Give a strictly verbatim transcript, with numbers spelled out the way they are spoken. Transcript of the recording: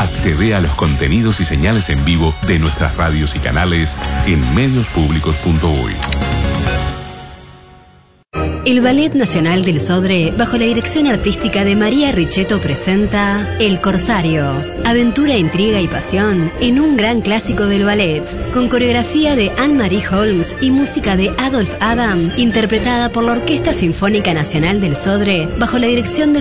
Accede a los contenidos y señales en vivo de nuestras radios y canales en medios públicos punto uy. El Ballet Nacional del Sodre, bajo la dirección artística de María Richetto, presenta El Corsario. Aventura, intriga y pasión en un gran clásico del ballet, con coreografía de Anne-Marie Holmes y música de Adolphe Adam, interpretada por la Orquesta Sinfónica Nacional del Sodre, bajo la dirección del